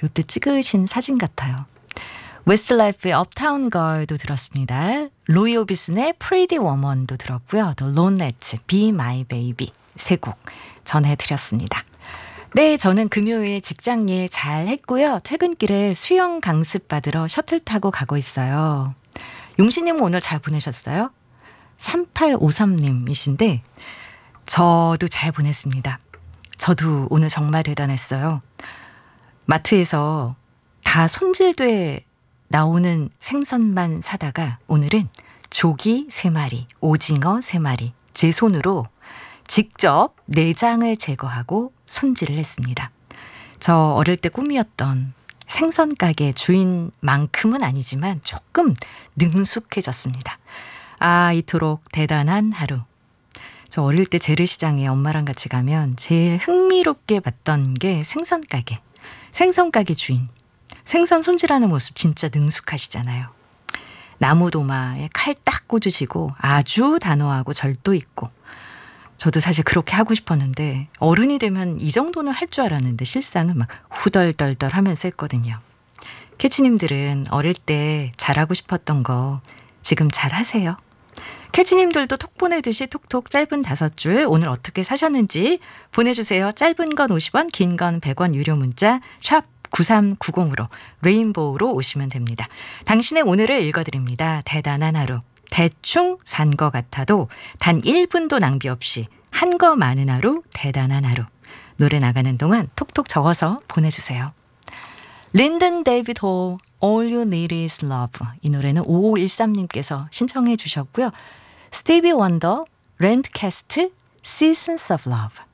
요때 찍으신 사진 같아요. 웨스트라이프의 업타운 걸도 들었습니다. 로이 오비슨의 Pretty Woman도 들었고요. 또 론레츠, Be My Baby 세 곡 전해드렸습니다. 네, 저는 금요일 직장일 잘 했고요. 퇴근길에 수영 강습 받으러 셔틀 타고 가고 있어요. 용신님 오늘 잘 보내셨어요? 3853님이신데 저도 잘 보냈습니다. 저도 오늘 정말 대단했어요. 마트에서 다 손질돼 나오는 생선만 사다가 오늘은 조기 3마리, 오징어 3마리 제 손으로 직접 내장을 제거하고 손질을 했습니다. 저 어릴 때 꿈이었던 생선 가게 주인만큼은 아니지만 조금 능숙해졌습니다. 아, 이토록 대단한 하루. 저 어릴 때 재래시장에 엄마랑 같이 가면 제일 흥미롭게 봤던 게 생선 가게. 생선 가게 주인. 생선 손질하는 모습 진짜 능숙하시잖아요. 나무 도마에 칼 딱 꽂으시고 아주 단호하고 절도 있고. 저도 사실 그렇게 하고 싶었는데 어른이 되면 이 정도는 할 줄 알았는데 실상은 막 후덜덜덜 하면서 했거든요. 캐치님들은 어릴 때 잘하고 싶었던 거 지금 잘하세요? 캐치님들도 톡 보내듯이 톡톡 짧은 5줄 오늘 어떻게 사셨는지 보내주세요. 짧은 건 50원, 긴 건 100원 유료 문자 샵 9390으로 레인보우로 오시면 됩니다. 당신의 오늘을 읽어드립니다. 대단한 하루. 대충 산 거 같아도 단 1분도 낭비 없이 한 거 많은 하루, 대단한 하루. 노래 나가는 동안 톡톡 적어서 보내주세요. 린든 데이비드 홀, All You Need Is Love. 이 노래는 5513님께서 신청해 주셨고요. 스티비 원더, 랜드캐스트, Seasons of Love.